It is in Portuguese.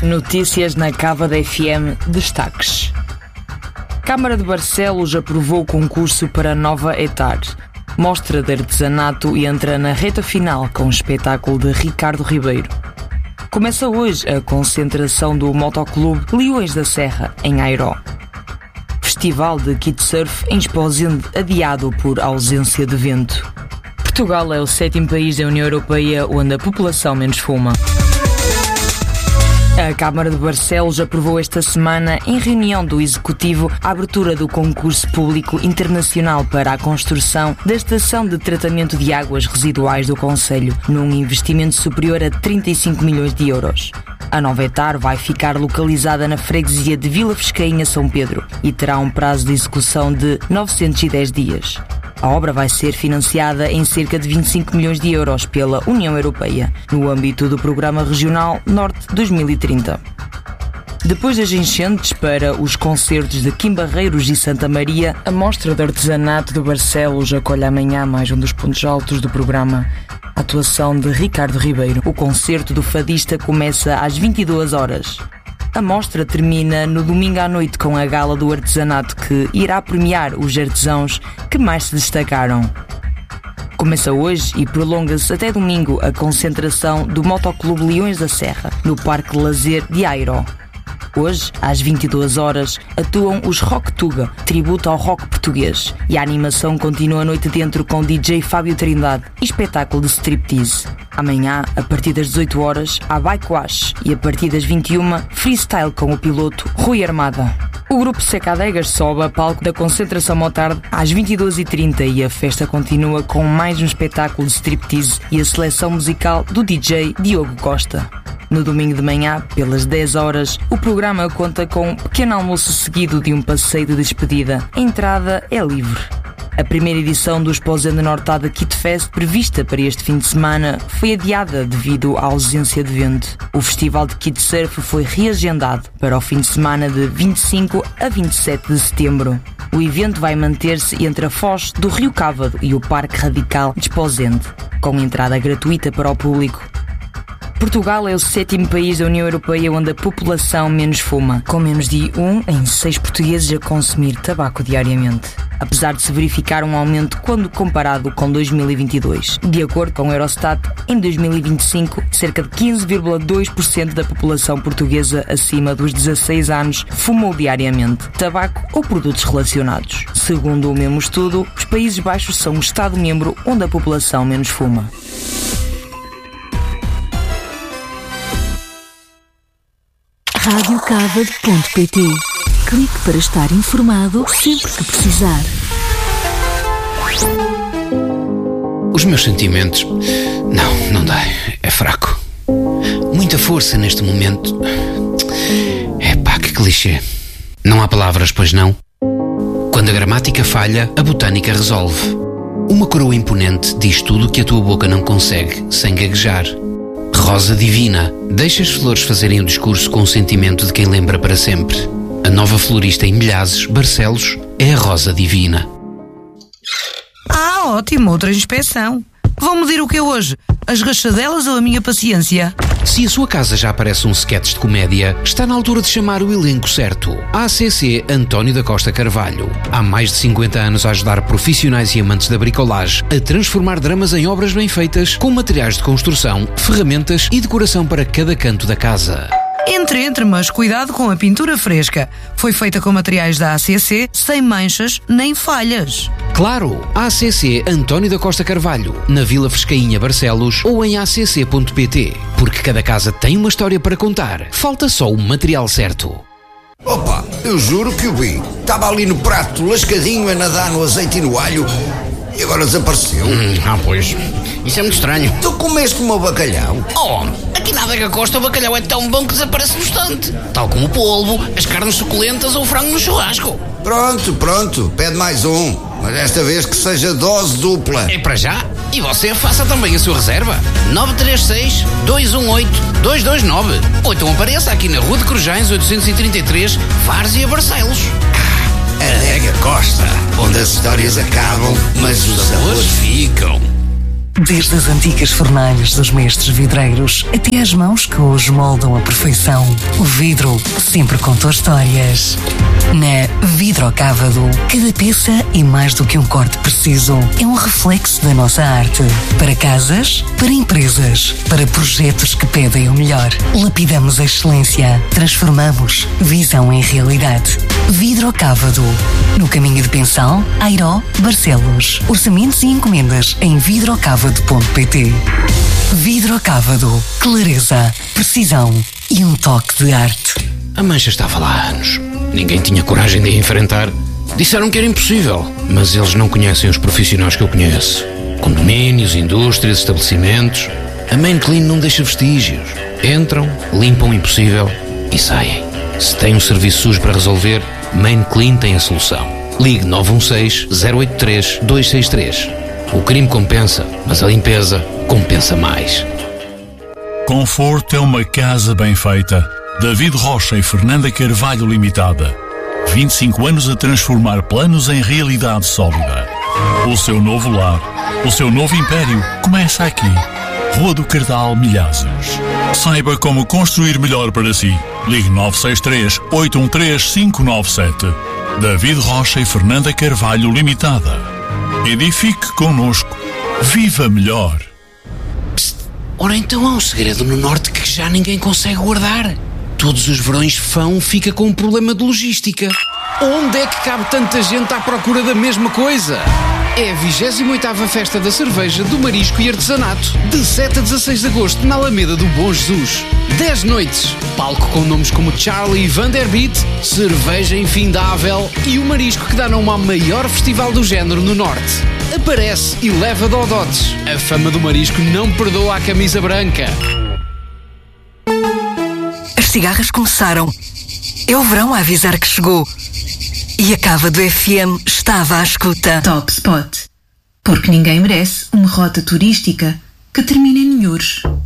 Notícias na Cávado FM. Destaques. Câmara de Barcelos aprovou o concurso para Nova Etar. Mostra de artesanato e entra na reta final com o espetáculo de Ricardo Ribeiro. Começa hoje a concentração do Motoclube Leões da Serra, em Airó. Festival de Kitesurf em Esposende adiado por ausência de vento. Portugal é o 7º país da União Europeia onde a população menos fuma. A Câmara de Barcelos aprovou esta semana, em reunião do Executivo, a abertura do concurso público internacional para a construção da estação de tratamento de águas residuais do concelho, num investimento superior a 35 milhões de euros. A Nova Etar vai ficar localizada na freguesia de Vila Fescainha, São Pedro, e terá um prazo de execução de 910 dias. A obra vai ser financiada em cerca de 25 milhões de euros pela União Europeia, no âmbito do Programa Regional Norte 2030. Depois das enchentes para os concertos de Kim Barreiros e Santa Maria, a Mostra de Artesanato de Barcelos acolhe amanhã mais um dos pontos altos do programa, a atuação de Ricardo Ribeiro. O concerto do fadista começa às 22 horas. A mostra termina no domingo à noite com a gala do artesanato que irá premiar os artesãos que mais se destacaram. Começa hoje e prolonga-se até domingo a concentração do Motoclube Leões da Serra, no Parque de Lazer de Airó. Hoje, às 22 horas, atuam os Rock Tuga, tributo ao rock português, e a animação continua a noite dentro com o DJ Fábio Trindade e espetáculo de striptease. Amanhã, a partir das 18 horas, há Bike Wash e a partir das 21, freestyle com o piloto Rui Armada. O grupo Secadegas sobe a palco da concentração Motarde às 22h30 e a festa continua com mais um espetáculo de striptease e a seleção musical do DJ Diogo Costa. No domingo de manhã, pelas 10 horas, o programa conta com um pequeno almoço seguido de um passeio de despedida. A entrada é livre. A primeira edição do Esposende Nortada Kit Fest, prevista para este fim de semana, foi adiada devido à ausência de vento. O festival de Kitesurf foi reagendado para o fim de semana de 25 a 27 de setembro. O evento vai manter-se entre a foz do Rio Cávado e o Parque Radical de Esposende, com entrada gratuita para o público. Portugal é o 7º país da União Europeia onde a população menos fuma, com menos de 1 em 6 portugueses a consumir tabaco diariamente, apesar de se verificar um aumento quando comparado com 2022. De acordo com o Eurostat, em 2025, cerca de 15,2% da população portuguesa acima dos 16 anos fumou diariamente tabaco ou produtos relacionados. Segundo o mesmo estudo, os Países Baixos são o Estado-membro onde a população menos fuma. radiocavado.pt. Clique para estar informado sempre que precisar. Os meus sentimentos... Não dá. É fraco. Muita força neste momento. Epá, que clichê. Não há palavras, pois não? Quando a gramática falha, a botânica resolve. Uma coroa imponente diz tudo o que a tua boca não consegue, sem gaguejar. Rosa Divina. Deixa as flores fazerem o discurso com o sentimento de quem lembra para sempre. A nova florista em Milhazes, Barcelos, é a Rosa Divina. Ótimo, outra inspeção. Vão medir o que é hoje? As rachadelas ou a minha paciência? Se a sua casa já parece um sketch de comédia, está na altura de chamar o elenco certo. ACC António da Costa Carvalho. Há mais de 50 anos a ajudar profissionais e amantes da bricolagem a transformar dramas em obras bem feitas, com materiais de construção, ferramentas e decoração para cada canto da casa. Entre, mas cuidado com a pintura fresca. Foi feita com materiais da ACC, sem manchas nem falhas. Claro, ACC António da Costa Carvalho, na Vila Fescainha, Barcelos, ou em acc.pt. Porque cada casa tem uma história para contar. Falta só o material certo. Opa, eu juro que o vi. Estava ali no prato, lascadinho, a nadar no azeite e no alho, e agora desapareceu. Pois. Isso é muito estranho. Tu comeste o meu bacalhau? Oh, aqui na Adega Costa o bacalhau é tão bom que desaparece no instante. Tal como o polvo, as carnes suculentas ou o frango no churrasco. Pronto. Pede mais um. Mas desta vez que seja dose dupla. É para já. E você faça também a sua reserva. 936-218-229. Ou então apareça aqui na Rua de Corujães 833, Várzea, Barcelos. Adega Costa, onde as histórias acabam, mas os sabores ficam. Desde as antigas fornalhas dos mestres vidreiros até às mãos que hoje moldam a perfeição, o vidro sempre contou histórias. Na Vidrocávado, cada peça é mais do que um corte preciso. É um reflexo da nossa arte. Para casas, para empresas, para projetos que pedem o melhor. Lapidamos a excelência. Transformamos visão em realidade. Vidrocávado. No caminho de Pensal, Airó, Barcelos. Orçamentos e encomendas em vidrocávado.pt. Vidrocávado. Clareza, precisão e um toque de arte. A mancha estava lá há anos. Ninguém tinha coragem de a enfrentar. Disseram que era impossível, mas eles não conhecem os profissionais que eu conheço. Condomínios, indústrias, estabelecimentos. A Main Clean não deixa vestígios. Entram, limpam o impossível e saem. Se tem um serviço sujo para resolver, Main Clean tem a solução. Ligue 916-083-263. O crime compensa, mas a limpeza compensa mais. Conforto é uma casa bem feita. David Rocha e Fernanda Carvalho Limitada. 25 anos a transformar planos em realidade sólida. O seu novo lar, o seu novo império começa aqui. Rua do Cardal, Milhazes. Saiba como construir melhor para si. Ligue 963-813-597. David Rocha e Fernanda Carvalho Limitada. Edifique connosco. Viva melhor. Psst. Ora então há um segredo no norte que já ninguém consegue guardar. Todos os verões Fão fica com um problema de logística. Onde é que cabe tanta gente à procura da mesma coisa? É a 28ª Festa da Cerveja, do Marisco e Artesanato, de 7 a 16 de agosto, na Alameda do Bom Jesus. 10 noites, palco com nomes como Charlie e Vanderbeat, cerveja infindável e o marisco que dá nome ao maior festival do género no Norte. Aparece e leva dodotes. A fama do marisco não perdoa a camisa branca. As cigarras começaram. É o verão a avisar que chegou. E a Cávado FM estava à escuta. Top Spot. Porque ninguém merece uma rota turística que termine em Nhures.